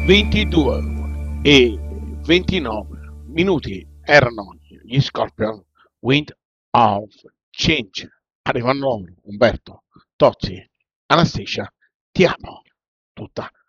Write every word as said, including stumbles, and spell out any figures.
ventidue e ventinove minuti erano gli Scorpion, Wind of Change. Arrivano loro, Umberto, Tozzi, Anastasia, ti amo, tutta